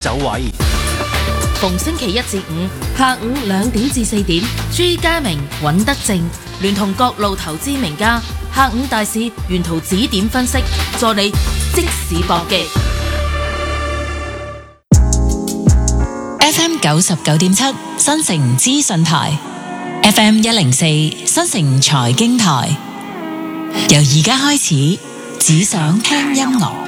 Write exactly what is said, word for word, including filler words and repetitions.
走位。 逢星期一至五下午兩點至四點，朱家明、尹德正聯同各路投資名家，下午大市沿途指點分析，助你即市搏擊。 F M 九十九點七新城資訊台 ，F M 一零四新城財經台，由而家開始，只想聽音樂。